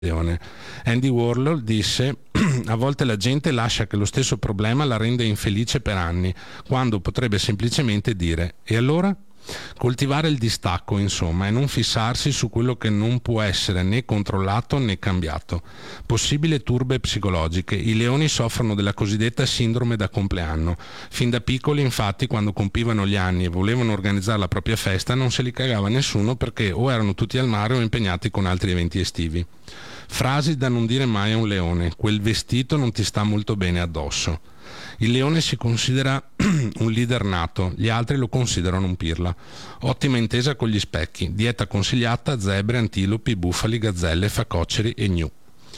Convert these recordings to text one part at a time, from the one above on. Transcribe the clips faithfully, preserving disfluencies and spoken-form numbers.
Andy Warhol disse: a volte la gente lascia che lo stesso problema la renda infelice per anni, quando potrebbe semplicemente dire: e allora? Coltivare il distacco, insomma, e non fissarsi su quello che non può essere né controllato né cambiato. Possibili turbe psicologiche. I leoni soffrono della cosiddetta sindrome da compleanno. Fin da piccoli, infatti, quando compivano gli anni e volevano organizzare la propria festa, non se li cagava nessuno perché o erano tutti al mare o impegnati con altri eventi estivi. Frasi da non dire mai a un leone: quel vestito non ti sta molto bene addosso. Il leone si considera un leader nato, gli altri lo considerano un pirla. Ottima intesa con gli specchi, dieta consigliata a zebre, antilopi, bufali, gazzelle, facoceri e gnu.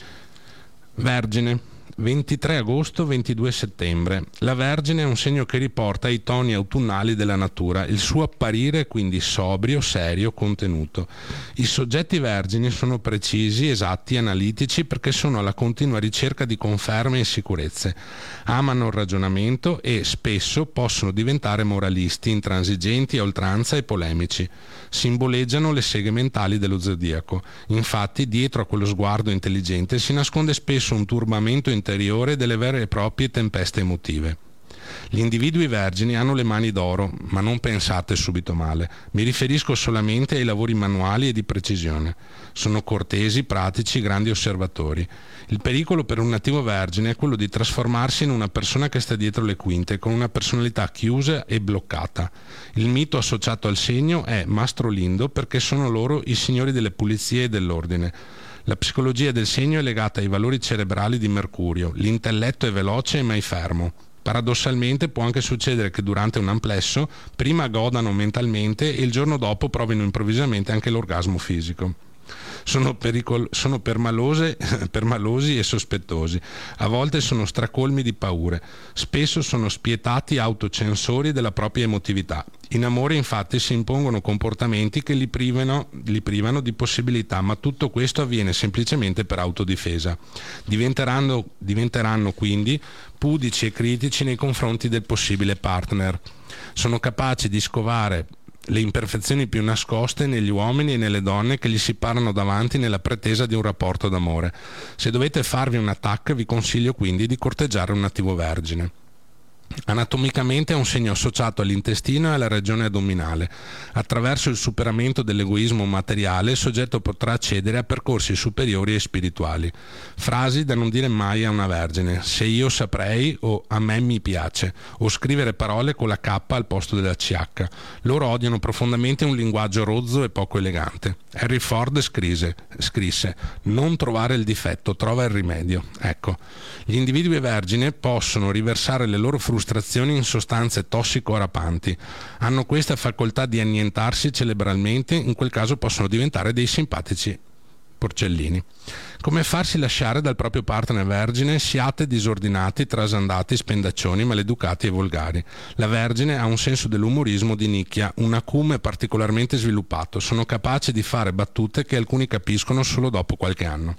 Vergine. ventitré agosto ventidue settembre. La Vergine è un segno che riporta i toni autunnali della natura. Il suo apparire è quindi sobrio, serio, contenuto. I soggetti vergini sono precisi, esatti, analitici perché sono alla continua ricerca di conferme e sicurezze. Amano il ragionamento e spesso possono diventare moralisti, intransigenti a oltranza e polemici. Simboleggiano le seghe mentali dello zodiaco. Infatti, dietro a quello sguardo intelligente si nasconde spesso un turbamento interiore delle vere e proprie tempeste emotive. Gli individui vergini hanno le mani d'oro, ma non pensate subito male. Mi riferisco solamente ai lavori manuali e di precisione. Sono cortesi, pratici, grandi osservatori. Il pericolo per un nativo vergine è quello di trasformarsi in una persona che sta dietro le quinte, con una personalità chiusa e bloccata. Il mito associato al segno è Mastro Lindo perché sono loro i signori delle pulizie e dell'ordine. La psicologia del segno è legata ai valori cerebrali di Mercurio. L'intelletto è veloce e mai fermo. Paradossalmente può anche succedere che durante un amplesso prima godano mentalmente e il giorno dopo provino improvvisamente anche l'orgasmo fisico. Sono, pericol- sono permalose, permalosi e sospettosi, a volte sono stracolmi di paure, spesso sono spietati autocensori della propria emotività. In amore infatti si impongono comportamenti che li privano, li privano di possibilità, ma tutto questo avviene semplicemente per autodifesa. Diventeranno, diventeranno quindi pudici e critici nei confronti del possibile partner. Sono capaci di scovare le imperfezioni più nascoste negli uomini e nelle donne che gli si parano davanti nella pretesa di un rapporto d'amore. Se dovete farvi un attacco, vi consiglio quindi di corteggiare un nativo vergine. Anatomicamente è un segno associato all'intestino e alla regione addominale. Attraverso il superamento dell'egoismo materiale il soggetto potrà accedere a percorsi superiori e spirituali. Frasi da non dire mai a una vergine: se io saprei, o a me mi piace, o scrivere parole con la K al posto della C H. Loro odiano profondamente un linguaggio rozzo e poco elegante. Henry Ford scrisse, scrisse: non trovare il difetto, trova il rimedio. Ecco, gli individui vergine possono riversare le loro frustrazioni in sostanze tossico-arapanti. Hanno questa facoltà di annientarsi cerebralmente, in quel caso possono diventare dei simpatici porcellini. Come farsi lasciare dal proprio partner vergine? Siate disordinati, trasandati, spendaccioni, maleducati e volgari. La vergine ha un senso dell'umorismo di nicchia, un acume particolarmente sviluppato. Sono capaci di fare battute che alcuni capiscono solo dopo qualche anno.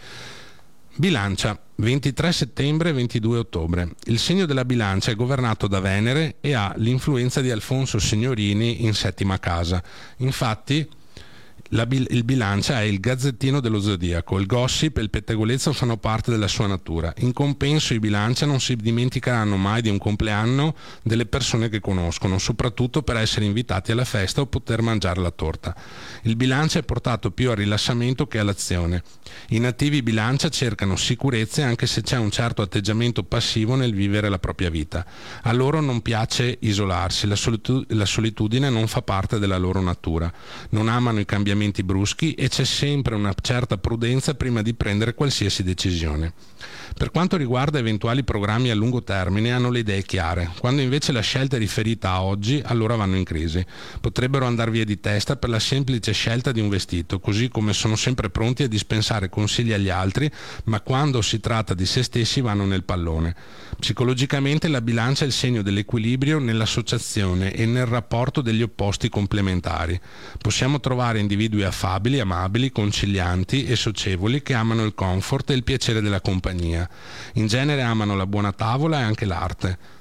Bilancia, ventitré settembre ventidue ottobre. Il segno della bilancia è governato da Venere e ha l'influenza di Alfonso Signorini in settima casa. Infatti La bil- il bilancia è il gazzettino dello zodiaco. Il gossip e il pettegolezzo fanno parte della sua natura. In compenso i bilancia non si dimenticheranno mai di un compleanno delle persone che conoscono, soprattutto per essere invitati alla festa o poter mangiare la torta. Il bilancia è portato più al rilassamento che all'azione. I nativi bilancia cercano sicurezze anche se c'è un certo atteggiamento passivo nel vivere la propria vita. A loro non piace isolarsi, la, solitu- la solitudine non fa parte della loro natura. Non amano i cambiamenti bruschi e c'è sempre una certa prudenza prima di prendere qualsiasi decisione. Per quanto riguarda eventuali programmi a lungo termine, hanno le idee chiare. Quando invece la scelta è riferita a oggi, allora vanno in crisi. Potrebbero andar via di testa per la semplice scelta di un vestito, così come sono sempre pronti a dispensare consigli agli altri, ma quando si tratta di se stessi vanno nel pallone. Psicologicamente la bilancia è il segno dell'equilibrio nell'associazione e nel rapporto degli opposti complementari. Possiamo trovare individui affabili, amabili, concilianti e socievoli che amano il comfort e il piacere della compagnia. In genere amano la buona tavola e anche l'arte.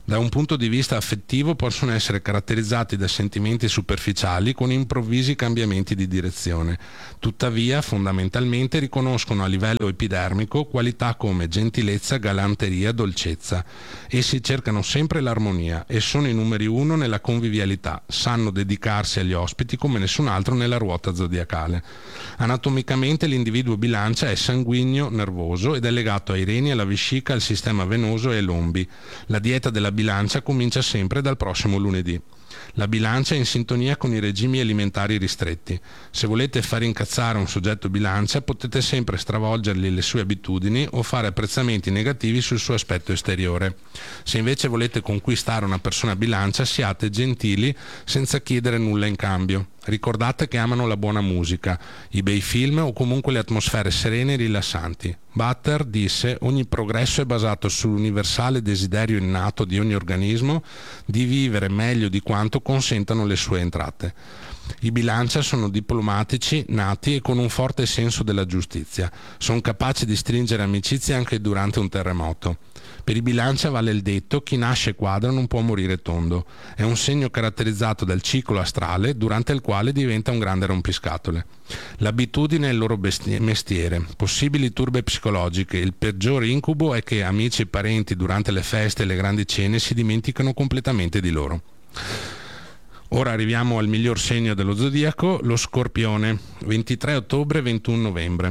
Da un punto di vista affettivo possono essere caratterizzati da sentimenti superficiali con improvvisi cambiamenti di direzione. Tuttavia, fondamentalmente riconoscono a livello epidermico qualità come gentilezza, galanteria, dolcezza. Essi cercano sempre l'armonia e sono i numeri uno nella convivialità, sanno dedicarsi agli ospiti come nessun altro nella ruota zodiacale. Anatomicamente l'individuo bilancia è sanguigno, nervoso ed è legato ai reni, alla vescica, al sistema venoso e ai lombi. La dieta della bilancia comincia sempre dal prossimo lunedì. La bilancia è in sintonia con i regimi alimentari ristretti. Se volete far incazzare un soggetto bilancia, potete sempre stravolgergli le sue abitudini o fare apprezzamenti negativi sul suo aspetto esteriore. Se invece volete conquistare una persona bilancia, siate gentili senza chiedere nulla in cambio. Ricordate che amano la buona musica, i bei film o comunque le atmosfere serene e rilassanti. Butler disse: ogni progresso è basato sull'universale desiderio innato di ogni organismo di vivere meglio di quanto consentano le sue entrate. I bilancia sono diplomatici, nati e con un forte senso della giustizia. Sono capaci di stringere amicizie anche durante un terremoto. Per i bilancia vale il detto: chi nasce quadro non può morire tondo. È un segno caratterizzato dal ciclo astrale durante il quale diventa un grande rompiscatole. L'abitudine è il loro besti- mestiere. Possibili turbe psicologiche. Il peggiore incubo è che amici e parenti durante le feste e le grandi cene si dimenticano completamente di loro. Ora arriviamo al miglior segno dello zodiaco, lo Scorpione, ventitré ottobre ventuno novembre.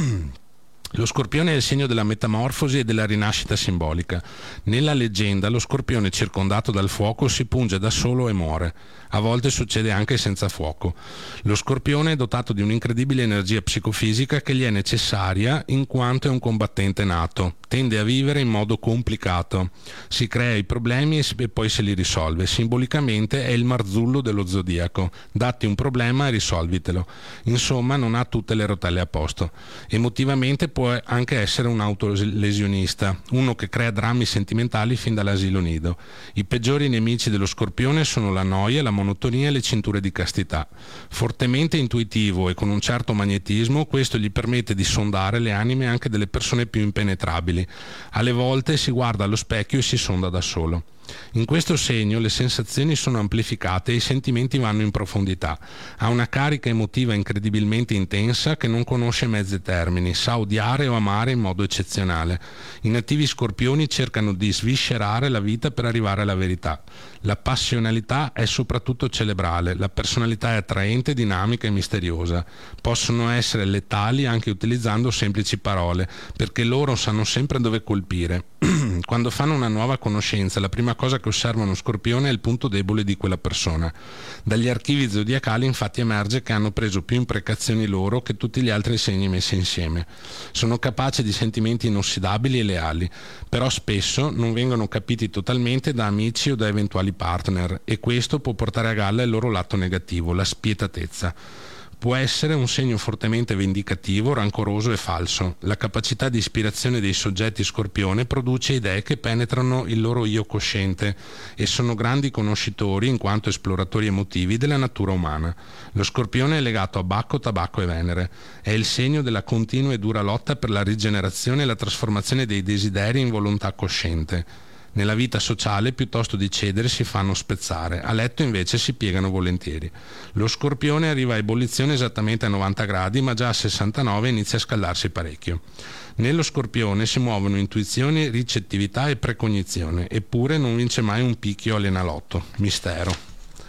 Lo Scorpione è il segno della metamorfosi e della rinascita simbolica. Nella leggenda lo Scorpione, circondato dal fuoco, si punge da solo e muore. A volte succede anche senza fuoco. Lo Scorpione è dotato di un'incredibile energia psicofisica che gli è necessaria in quanto è un combattente nato. Tende a vivere in modo complicato. Si crea i problemi e poi se li risolve. Simbolicamente è il Marzullo dello zodiaco. Datti un problema e risolvitelo. Insomma, non ha tutte le rotelle a posto. Emotivamente può anche essere un autolesionista, uno che crea drammi sentimentali fin dall'asilo nido. I peggiori nemici dello Scorpione sono la noia, la monotonia e le cinture di castità. Fortemente intuitivo e con un certo magnetismo, questo gli permette di sondare le anime anche delle persone più impenetrabili. Alle volte si guarda allo specchio e si sonda da solo. In questo segno le sensazioni sono amplificate e i sentimenti vanno in profondità. Ha una carica emotiva incredibilmente intensa che non conosce mezzi termini, sa odiare o amare in modo eccezionale. I nativi scorpioni cercano di sviscerare la vita per arrivare alla verità. La passionalità è soprattutto cerebrale, la personalità è attraente, dinamica e misteriosa. Possono essere letali anche utilizzando semplici parole, perché loro sanno sempre dove colpire. Quando fanno una nuova conoscenza, la prima cosa che osserva uno Scorpione è il punto debole di quella persona. Dagli archivi zodiacali infatti emerge che hanno preso più imprecazioni loro che tutti gli altri segni messi insieme. Sono capaci di sentimenti inossidabili e leali, però spesso non vengono capiti totalmente da amici o da eventuali partner, e questo può portare a galla il loro lato negativo, la spietatezza. Può essere un segno fortemente vendicativo, rancoroso e falso. La capacità di ispirazione dei soggetti Scorpione produce idee che penetrano il loro io cosciente e sono grandi conoscitori, in quanto esploratori emotivi, della natura umana. Lo Scorpione è legato a Bacco, Tabacco e Venere. È il segno della continua e dura lotta per la rigenerazione e la trasformazione dei desideri in volontà cosciente. Nella vita sociale, piuttosto di cedere, si fanno spezzare, a letto invece si piegano volentieri. Lo Scorpione arriva a ebollizione esattamente a novanta gradi, ma già a sessantanove inizia a scaldarsi parecchio. Nello Scorpione si muovono intuizione, ricettività e precognizione, eppure non vince mai un picchio all'Enalotto. Mistero.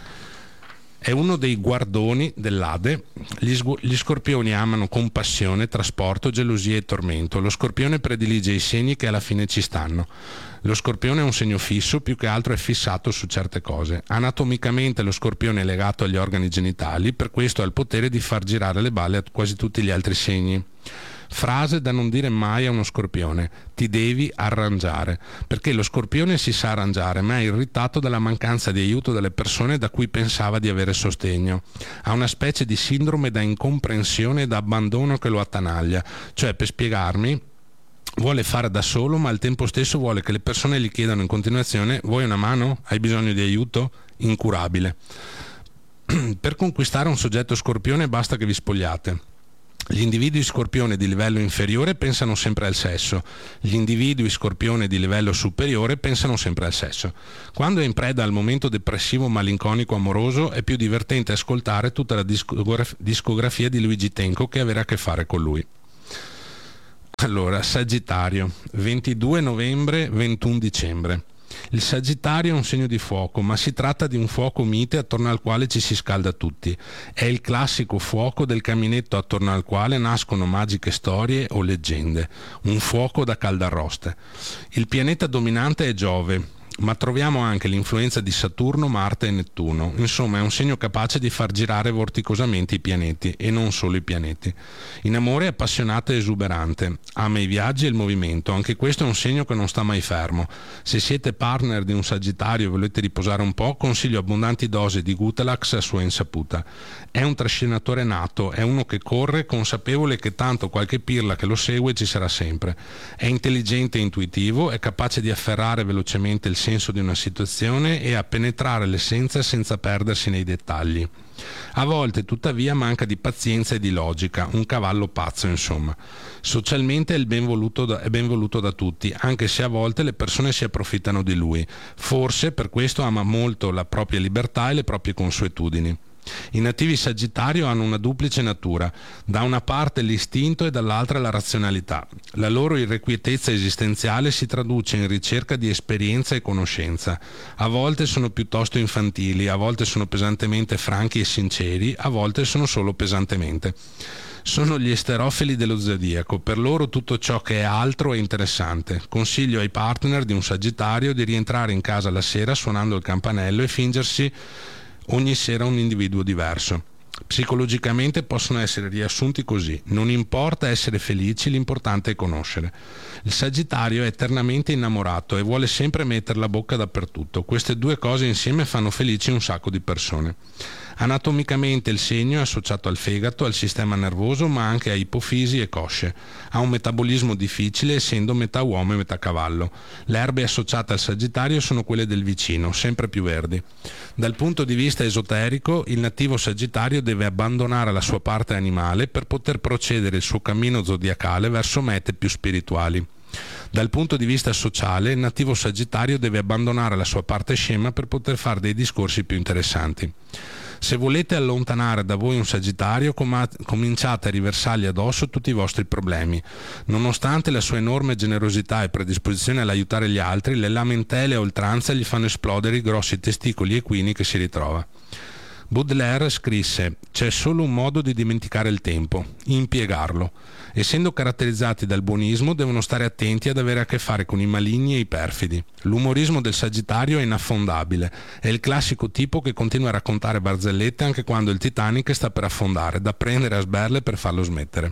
È uno dei guardoni dell'Ade. Gli, sgu- gli Scorpioni amano compassione, trasporto, gelosia e tormento. Lo Scorpione predilige i segni che alla fine ci stanno. Lo Scorpione è un segno fisso, più che altro è fissato su certe cose. Anatomicamente lo Scorpione è legato agli organi genitali, per questo ha il potere di far girare le balle a quasi tutti gli altri segni. Frase da non dire mai a uno Scorpione: ti devi arrangiare, perché lo Scorpione si sa arrangiare, ma è irritato dalla mancanza di aiuto delle persone da cui pensava di avere sostegno. Ha una specie di sindrome da incomprensione e da abbandono che lo attanaglia, cioè, per spiegarmi, vuole fare da solo, ma al tempo stesso vuole che le persone gli chiedano in continuazione: vuoi una mano? Hai bisogno di aiuto? Incurabile. Per conquistare un soggetto Scorpione basta che vi spogliate. Gli individui scorpione di livello inferiore pensano sempre al sesso, gli individui scorpione di livello superiore pensano sempre al sesso. Quando è in preda al momento depressivo malinconico amoroso è più divertente ascoltare tutta la discograf- discografia di Luigi Tenco che avere a che fare con lui. Allora, Sagittario, ventidue novembre, ventuno dicembre. Il Sagittario è un segno di fuoco, ma si tratta di un fuoco mite attorno al quale ci si scalda tutti. È il classico fuoco del caminetto attorno al quale nascono magiche storie o leggende. Un fuoco da caldarroste. Il pianeta dominante è Giove, ma troviamo anche l'influenza di Saturno, Marte e Nettuno. Insomma, è un segno capace di far girare vorticosamente i pianeti, e non solo i pianeti. In amore è appassionato e esuberante, ama i viaggi e il movimento. Anche questo è un segno che non sta mai fermo. Se siete partner di un Sagittario e volete riposare un po', consiglio abbondanti dosi di Gutalax a sua insaputa. È un trascinatore nato, è uno che corre consapevole che tanto qualche pirla che lo segue ci sarà sempre. È intelligente e intuitivo, è capace di afferrare velocemente il senso di una situazione e a penetrare l'essenza senza perdersi nei dettagli. A volte, tuttavia, manca di pazienza e di logica, un cavallo pazzo, insomma. Socialmente è, il ben voluto da, è ben voluto da tutti, anche se a volte le persone si approfittano di lui. Forse per questo ama molto la propria libertà e le proprie consuetudini. I nativi Sagittario hanno una duplice natura, da una parte l'istinto e dall'altra la razionalità. La loro irrequietezza esistenziale si traduce in ricerca di esperienza e conoscenza. A volte sono piuttosto infantili, a volte sono pesantemente franchi e sinceri, a volte sono solo pesantemente. Sono gli esterofili dello zodiaco, per loro tutto ciò che è altro è interessante. Consiglio ai partner di un Sagittario di rientrare in casa la sera suonando il campanello e fingersi ogni sera un individuo diverso. Psicologicamente possono essere riassunti così: non importa essere felici, l'importante è conoscere. Il Sagittario è eternamente innamorato e vuole sempre mettere la bocca dappertutto. Queste due cose insieme fanno felici un sacco di persone. Anatomicamente il segno è associato al fegato, al sistema nervoso, ma anche a ipofisi e cosce. Ha un metabolismo difficile, essendo metà uomo e metà cavallo. Le erbe associate al Sagittario sono quelle del vicino, sempre più verdi. Dal punto di vista esoterico, il nativo Sagittario deve abbandonare la sua parte animale per poter procedere il suo cammino zodiacale verso mete più spirituali. Dal punto di vista sociale, il nativo Sagittario deve abbandonare la sua parte scema per poter fare dei discorsi più interessanti. Se volete allontanare da voi un Sagittario, com- cominciate a riversargli addosso tutti i vostri problemi. Nonostante la sua enorme generosità e predisposizione all'aiutare gli altri, le lamentele a oltranza gli fanno esplodere i grossi testicoli equini che si ritrova. Baudelaire scrisse: c'è solo un modo di dimenticare il tempo, impiegarlo. Essendo caratterizzati dal buonismo, devono stare attenti ad avere a che fare con i maligni e i perfidi. L'umorismo del Sagittario è inaffondabile, è il classico tipo che continua a raccontare barzellette anche quando il Titanic sta per affondare, da prendere a sberle per farlo smettere.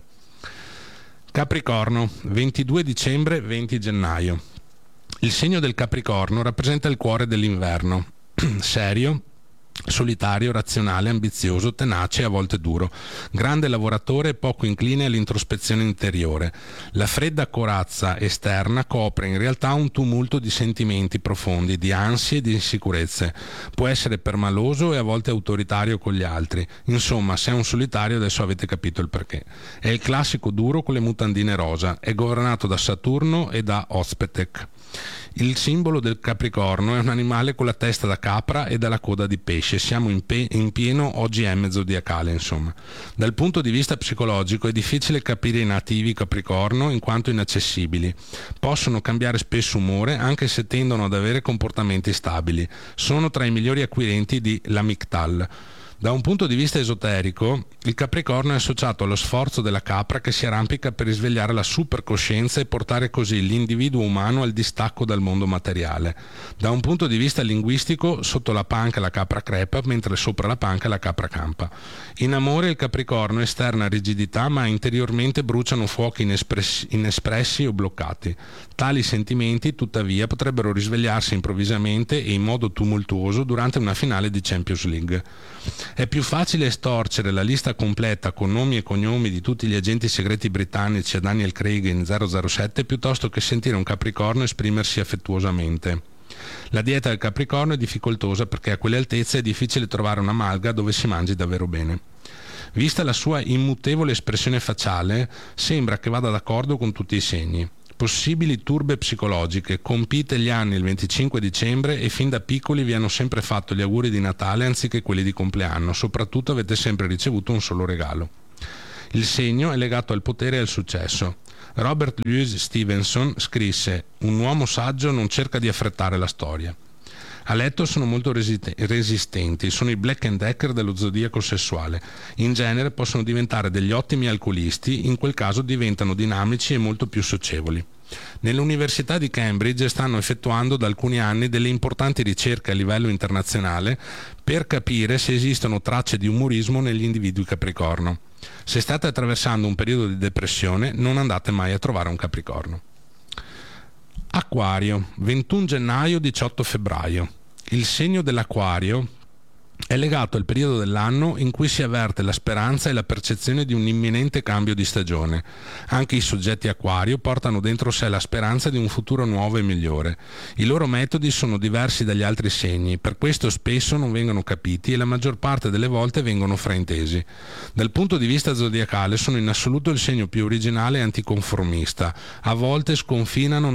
Capricorno, ventidue dicembre, venti gennaio. Il segno del Capricorno rappresenta il cuore dell'inverno, serio, solitario, razionale, ambizioso, tenace e a volte duro, grande lavoratore e poco incline all'introspezione interiore. La fredda corazza esterna copre in realtà un tumulto di sentimenti profondi, di ansie e di insicurezze. Può essere permaloso e a volte autoritario con gli altri. Insomma, se è un solitario adesso avete capito il perché. È il classico duro con le mutandine rosa, è governato da Saturno e da Ozpetek. Il simbolo del Capricorno è un animale con la testa da capra e dalla coda di pesce. Siamo in, pe- in pieno O G M zodiacale, insomma. Dal punto di vista psicologico è difficile capire i nativi Capricorno in quanto inaccessibili. Possono cambiare spesso umore anche se tendono ad avere comportamenti stabili. Sono tra i migliori acquirenti di Lamictal. Da un punto di vista esoterico, il Capricorno è associato allo sforzo della capra che si arrampica per risvegliare la supercoscienza e portare così l'individuo umano al distacco dal mondo materiale. Da un punto di vista linguistico, sotto la panca la capra crepa, mentre sopra la panca la capra campa. In amore il Capricorno esterna rigidità, ma interiormente bruciano fuochi inespressi, inespressi o bloccati. Tali sentimenti, tuttavia, potrebbero risvegliarsi improvvisamente e in modo tumultuoso durante una finale di Champions League. È più facile estorcere la lista completa con nomi e cognomi di tutti gli agenti segreti britannici a Daniel Craig in zero zero sette piuttosto che sentire un Capricorno esprimersi affettuosamente. La dieta del Capricorno è difficoltosa perché a quelle altezze è difficile trovare una malga dove si mangi davvero bene. Vista la sua immutevole espressione facciale, sembra che vada d'accordo con tutti i segni. Possibili turbe psicologiche, compite gli anni il venticinque dicembre e fin da piccoli vi hanno sempre fatto gli auguri di Natale anziché quelli di compleanno, soprattutto avete sempre ricevuto un solo regalo. Il segno è legato al potere e al successo. Robert Louis Stevenson scrisse: un uomo saggio non cerca di affrettare la storia. A letto sono molto resiste- resistenti, sono i Black and Decker dello zodiaco sessuale. In genere possono diventare degli ottimi alcolisti, in quel caso diventano dinamici e molto più socievoli. Nell'Università di Cambridge stanno effettuando da alcuni anni delle importanti ricerche a livello internazionale per capire se esistono tracce di umorismo negli individui Capricorno. Se state attraversando un periodo di depressione, non andate mai a trovare un Capricorno. Acquario, ventuno gennaio diciotto febbraio. Il segno dell'Acquario è legato al periodo dell'anno in cui si avverte la speranza e la percezione di un imminente cambio di stagione. Anche i soggetti Acquario portano dentro sé la speranza di un futuro nuovo e migliore. I loro metodi sono diversi dagli altri segni, per questo spesso non vengono capiti e la maggior parte delle volte vengono fraintesi. Dal punto di vista zodiacale sono in assoluto il segno più originale e anticonformista. A volte sconfinano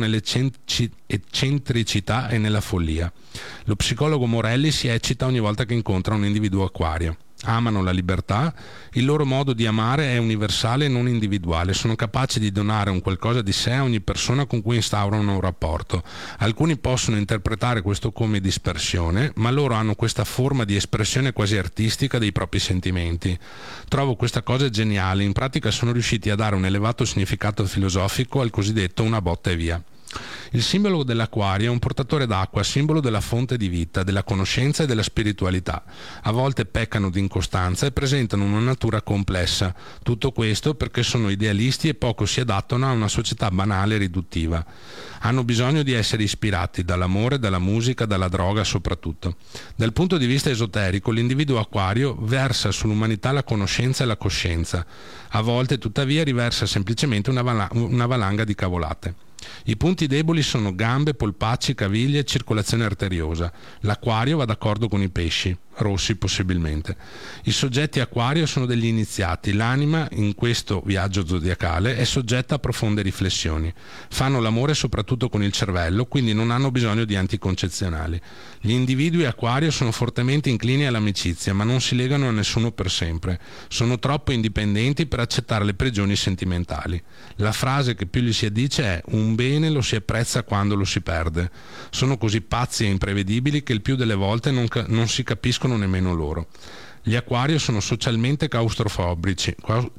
nell'eccentricità e nella follia. Lo psicologo Morelli si eccita ogni volta che incontra un individuo Acquario. Amano la libertà, il loro modo di amare è universale e non individuale, sono capaci di donare un qualcosa di sé a ogni persona con cui instaurano un rapporto. Alcuni possono interpretare questo come dispersione, ma loro hanno questa forma di espressione quasi artistica dei propri sentimenti. Trovo questa cosa geniale, in pratica sono riusciti a dare un elevato significato filosofico al cosiddetto una botta e via. Il simbolo dell'Acquario è un portatore d'acqua, simbolo della fonte di vita, della conoscenza e della spiritualità. A volte peccano di incostanza e presentano una natura complessa. Tutto questo perché sono idealisti e poco si adattano a una società banale e riduttiva. Hanno bisogno di essere ispirati dall'amore, dalla musica, dalla droga soprattutto. Dal punto di vista esoterico, l'individuo Acquario versa sull'umanità la conoscenza e la coscienza. A volte, tuttavia, riversa semplicemente una, val- una valanga di cavolate. I punti deboli sono gambe, polpacci, caviglie e circolazione arteriosa. L'Acquario va d'accordo con i pesci, rossi possibilmente. I soggetti Acquario sono degli iniziati. L'anima, in questo viaggio zodiacale, è soggetta a profonde riflessioni. Fanno l'amore soprattutto con il cervello, quindi non hanno bisogno di anticoncezionali. Gli individui Acquario sono fortemente inclini all'amicizia, ma non si legano a nessuno per sempre. Sono troppo indipendenti per accettare le prigioni sentimentali. La frase che più gli si addice è: un bene lo si apprezza quando lo si perde. Sono così pazzi e imprevedibili che il più delle volte non, ca- non si capiscono nemmeno loro. Gli Acquario sono socialmente claustrofobici,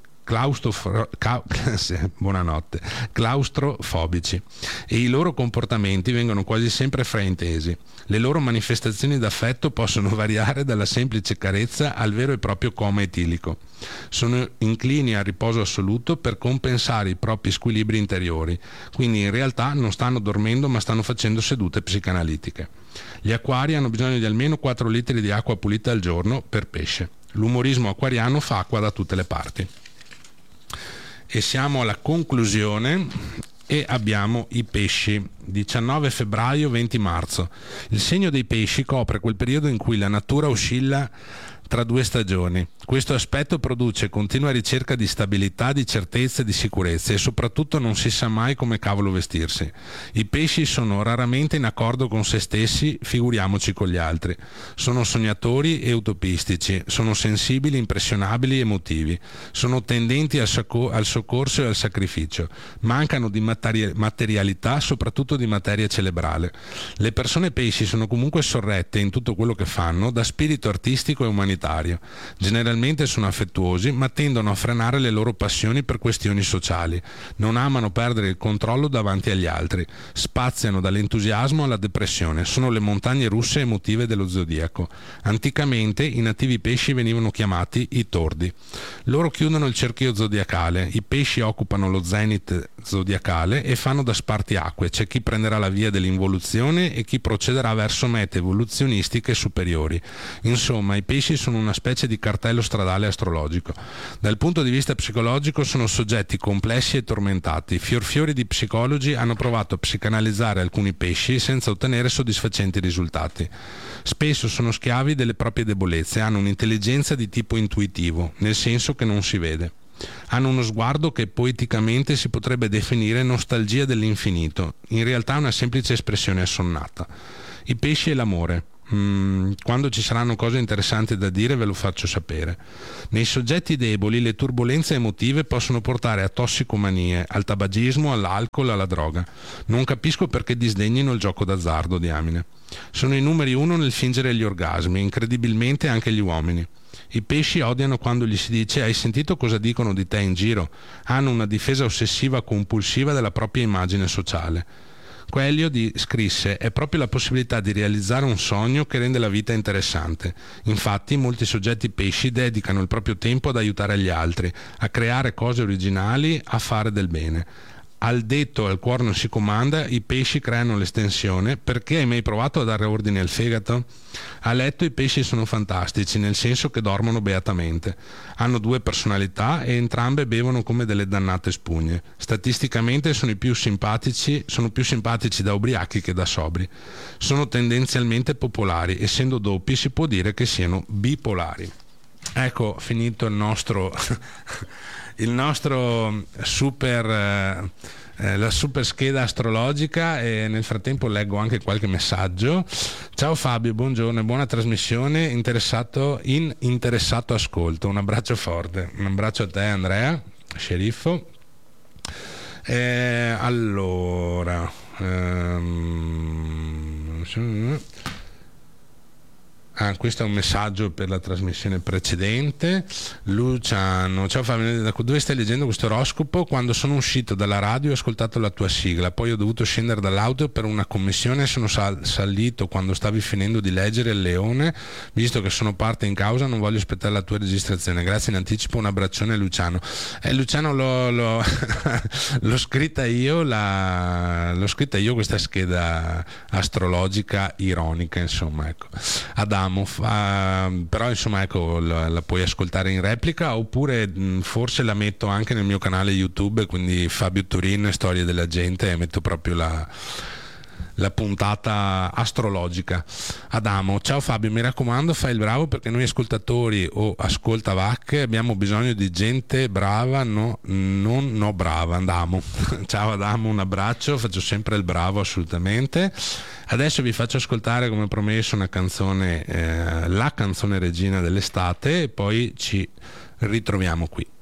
claustro, ca, buonanotte, claustrofobici e i loro comportamenti vengono quasi sempre fraintesi. Le loro manifestazioni d'affetto possono variare dalla semplice carezza al vero e proprio coma etilico. Sono inclini al riposo assoluto per compensare i propri squilibri interiori, quindi in realtà non stanno dormendo ma stanno facendo sedute psicanalitiche. Gli Acquari hanno bisogno di almeno quattro litri di acqua pulita al giorno per pesce. L'umorismo acquariano fa acqua da tutte le parti. E siamo alla conclusione e abbiamo i pesci. diciannove febbraio venti marzo. Il segno dei pesci copre quel periodo in cui la natura oscilla tra due stagioni. Questo aspetto produce continua ricerca di stabilità, di certezza e di sicurezza e soprattutto non si sa mai come cavolo vestirsi. I pesci sono raramente in accordo con se stessi, figuriamoci con gli altri. Sono sognatori e utopistici, sono sensibili, impressionabili e emotivi, sono tendenti al, socco- al soccorso e al sacrificio, mancano di materi- materialità, soprattutto di materia cerebrale. Le persone pesci sono comunque sorrette in tutto quello che fanno da spirito artistico e umanitario. Generalmente sono affettuosi, ma tendono a frenare le loro passioni per questioni sociali. Non amano perdere il controllo davanti agli altri. Spaziano dall'entusiasmo alla depressione. Sono le montagne russe emotive dello zodiaco. Anticamente i nativi pesci venivano chiamati i tordi. Loro chiudono il cerchio zodiacale. I pesci occupano lo zenit zodiacale e fanno da spartiacque. C'è chi prenderà la via dell'involuzione e chi procederà verso mete evoluzionistiche superiori. Insomma, i pesci sono una specie di cartello stradale astrologico. Dal punto di vista psicologico sono soggetti complessi e tormentati. Fior fiori di psicologi hanno provato a psicanalizzare alcuni pesci senza ottenere soddisfacenti risultati. Spesso sono schiavi delle proprie debolezze, hanno un'intelligenza di tipo intuitivo, nel senso che non si vede. Hanno uno sguardo che poeticamente si potrebbe definire nostalgia dell'infinito, in realtà è una semplice espressione assonnata. I pesci e l'amore. Mm, quando ci saranno cose interessanti da dire ve lo faccio sapere. Nei soggetti deboli le turbolenze emotive possono portare a tossicomanie, al tabagismo, all'alcol, alla droga. Non capisco perché disdegnino il gioco d'azzardo, diamine. Sono i numeri uno nel fingere gli orgasmi, incredibilmente anche gli uomini. I pesci odiano quando gli si dice hai sentito cosa dicono di te in giro? Hanno una difesa ossessiva compulsiva della propria immagine sociale. Coelho di, scrisse è proprio la possibilità di realizzare un sogno che rende la vita interessante. Infatti molti soggetti pesci dedicano il proprio tempo ad aiutare gli altri, a creare cose originali, a fare del bene. Al detto al cuore non si comanda, i pesci creano l'estensione. Perché hai mai provato a dare ordine al fegato? A letto i pesci sono fantastici, nel senso che dormono beatamente. Hanno due personalità e entrambe bevono come delle dannate spugne. Statisticamente sono i più simpatici, sono più simpatici da ubriachi che da sobri. Sono tendenzialmente popolari, essendo doppi si può dire che siano bipolari. Ecco, finito il nostro il nostro super eh, eh, la super scheda astrologica, e nel frattempo leggo anche qualche messaggio. Ciao Fabio, buongiorno e buona trasmissione, interessato in interessato ascolto. Un abbraccio forte, un abbraccio a te Andrea, sceriffo. Eh, allora ehm, Ah, questo è un messaggio per la trasmissione precedente. Luciano, ciao Fabio, da dove stai leggendo questo oroscopo? Quando sono uscito dalla radio ho ascoltato la tua sigla, poi ho dovuto scendere dall'auto per una commissione e sono sal- salito quando stavi finendo di leggere il leone. Visto che sono parte in causa non voglio aspettare la tua registrazione. Grazie in anticipo, un abbraccione Luciano. Eh, Luciano l'ho, l'ho, l'ho scritta io, la, l'ho scritta io questa scheda astrologica ironica, insomma, ecco. Adamo. Fa, però insomma ecco la, la puoi ascoltare in replica oppure mh, forse la metto anche nel mio canale YouTube, quindi Fabio Turin Storie della gente, e metto proprio la, la puntata astrologica. Adamo, ciao Fabio, mi raccomando fai il bravo perché noi ascoltatori o ascoltavacche abbiamo bisogno di gente brava, no, non no brava. Adamo. Ciao Adamo, un abbraccio, faccio sempre il bravo assolutamente. Adesso vi faccio ascoltare come promesso una canzone, eh, la canzone regina dell'estate, e poi ci ritroviamo qui.